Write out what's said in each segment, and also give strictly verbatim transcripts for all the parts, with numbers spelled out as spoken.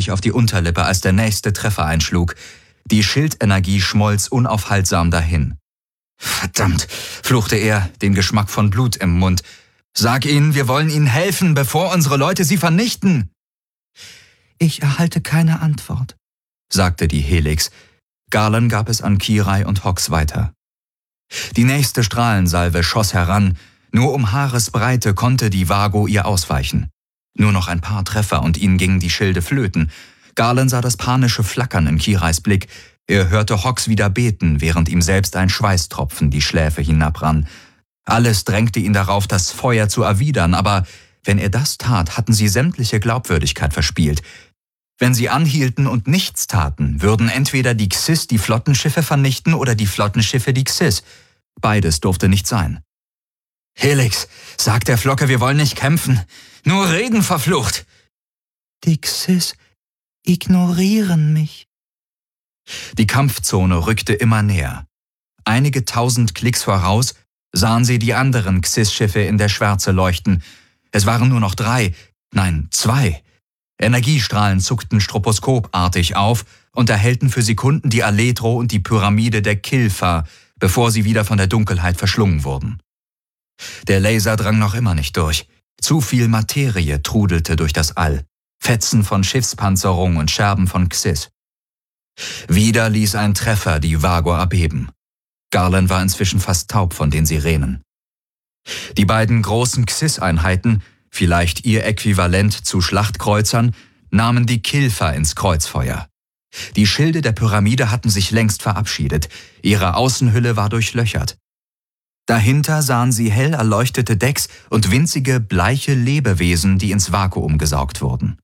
sich auf die Unterlippe, als der nächste Treffer einschlug. Die Schildenergie schmolz unaufhaltsam dahin. »Verdammt«, fluchte er, den Geschmack von Blut im Mund. »Sag ihnen, wir wollen ihnen helfen, bevor unsere Leute sie vernichten!« »Ich erhalte keine Antwort«, sagte die Helix. Garland gab es an Kirai und Hox weiter. Die nächste Strahlensalve schoss heran. Nur um Haaresbreite konnte die Vago ihr ausweichen. Nur noch ein paar Treffer und ihnen gingen die Schilde flöten. Garland sah das panische Flackern in Kirais Blick. Er hörte Hox wieder beten, während ihm selbst ein Schweißtropfen die Schläfe hinabrann. Alles drängte ihn darauf, das Feuer zu erwidern, aber wenn er das tat, hatten sie sämtliche Glaubwürdigkeit verspielt. Wenn sie anhielten und nichts taten, würden entweder die Xys die Flottenschiffe vernichten oder die Flottenschiffe die Xys. Beides durfte nicht sein. »Helix, sag der Flocke, wir wollen nicht kämpfen. Nur reden, verflucht!« »Die Xys ignorieren mich.« Die Kampfzone rückte immer näher. Einige tausend Klicks voraus sahen sie die anderen Xys-Schiffe in der Schwärze leuchten. Es waren nur noch drei, nein, zwei. Energiestrahlen zuckten stroboskopartig auf und erhellten für Sekunden die Aletro und die Pyramide der Kilfa, bevor sie wieder von der Dunkelheit verschlungen wurden. Der Laser drang noch immer nicht durch. Zu viel Materie trudelte durch das All. Fetzen von Schiffspanzerung und Scherben von Xys. Wieder ließ ein Treffer die Vago erbeben. Garland war inzwischen fast taub von den Sirenen. Die beiden großen Xys-Einheiten, vielleicht ihr Äquivalent zu Schlachtkreuzern, nahmen die Kilfa ins Kreuzfeuer. Die Schilde der Pyramide hatten sich längst verabschiedet. Ihre Außenhülle war durchlöchert. Dahinter sahen sie hell erleuchtete Decks und winzige, bleiche Lebewesen, die ins Vakuum gesaugt wurden.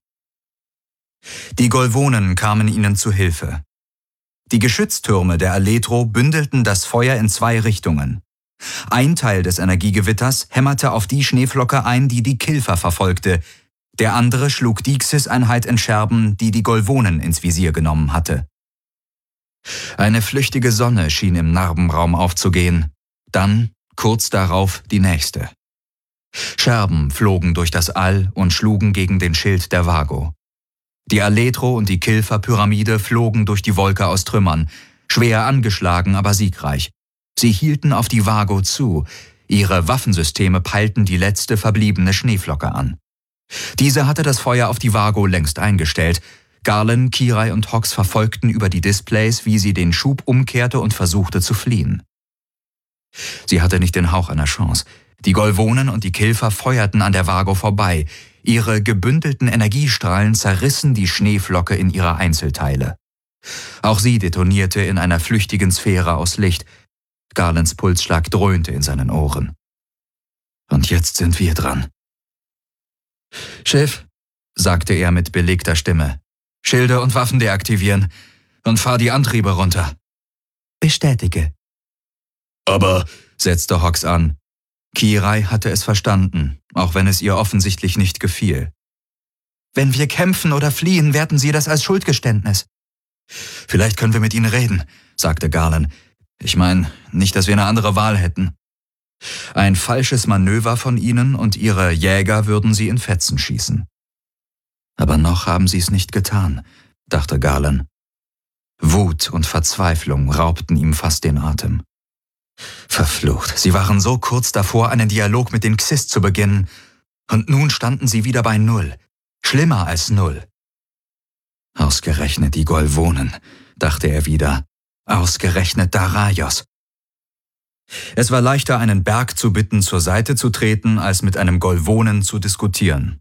Die Golvonen kamen ihnen zu Hilfe. Die Geschütztürme der Aletro bündelten das Feuer in zwei Richtungen. Ein Teil des Energiegewitters hämmerte auf die Schneeflocke ein, die die Kilfa verfolgte. Der andere schlug die Xys-Einheit in Scherben, die die Golvonen ins Visier genommen hatte. Eine flüchtige Sonne schien im Narbenraum aufzugehen. Dann, kurz darauf, die nächste. Scherben flogen durch das All und schlugen gegen den Schild der Vago. Die Aletro und die Kilfa-Pyramide flogen durch die Wolke aus Trümmern, schwer angeschlagen, aber siegreich. Sie hielten auf die Vago zu. Ihre Waffensysteme peilten die letzte verbliebene Schneeflocke an. Diese hatte das Feuer auf die Vago längst eingestellt. Garland, Kirai und Hox verfolgten über die Displays, wie sie den Schub umkehrte und versuchte zu fliehen. Sie hatte nicht den Hauch einer Chance. Die Golvonen und die Kilfa feuerten an der Vago vorbei. Ihre gebündelten Energiestrahlen zerrissen die Schneeflocke in ihre Einzelteile. Auch sie detonierte in einer flüchtigen Sphäre aus Licht. Garlands Pulsschlag dröhnte in seinen Ohren. »Und jetzt sind wir dran.« »Schiff«, sagte er mit belegter Stimme, »Schilde und Waffen deaktivieren und fahr die Antriebe runter.« »Bestätige.« »Aber«, setzte Hox an. Kirai hatte es verstanden, auch wenn es ihr offensichtlich nicht gefiel. »Wenn wir kämpfen oder fliehen, werten Sie das als Schuldgeständnis.« »Vielleicht können wir mit Ihnen reden«, sagte Garland. »Ich meine, nicht, dass wir eine andere Wahl hätten.« Ein falsches Manöver von ihnen und ihre Jäger würden sie in Fetzen schießen. Aber noch haben sie es nicht getan, dachte Garland. Wut und Verzweiflung raubten ihm fast den Atem. Verflucht, sie waren so kurz davor, einen Dialog mit den Xys zu beginnen, und nun standen sie wieder bei Null, schlimmer als Null. Ausgerechnet die Golvonen, dachte er wieder, ausgerechnet Daraios. Es war leichter, einen Berg zu bitten, zur Seite zu treten, als mit einem Golvonen zu diskutieren.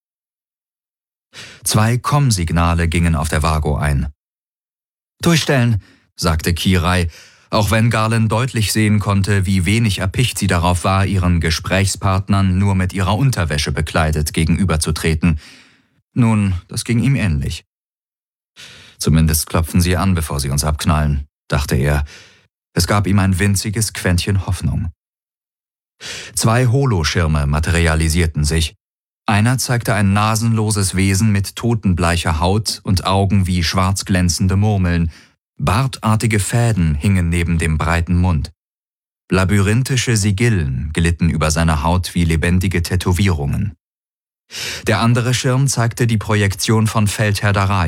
Zwei Komm-Signale gingen auf der Vago ein. »Durchstellen«, sagte Kirai, auch wenn Garland deutlich sehen konnte, wie wenig erpicht sie darauf war, ihren Gesprächspartnern nur mit ihrer Unterwäsche bekleidet gegenüberzutreten. Nun, das ging ihm ähnlich. »Zumindest klopfen sie an, bevor sie uns abknallen«, dachte er. Es gab ihm ein winziges Quäntchen Hoffnung. Zwei Holoschirme materialisierten sich. Einer zeigte ein nasenloses Wesen mit totenbleicher Haut und Augen wie schwarz glänzende Murmeln. Bartartige Fäden hingen neben dem breiten Mund. Labyrinthische Sigillen glitten über seine Haut wie lebendige Tätowierungen. Der andere Schirm zeigte die Projektion von Feldherr Daraios.